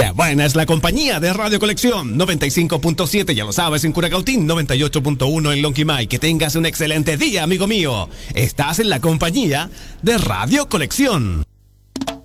Qué buena es la compañía de Radio Colección 95.7, ya lo sabes, en Curacautín, 98.1 en Lonquimay. Que tengas un excelente día, amigo mío. Estás en la compañía de Radio Colección.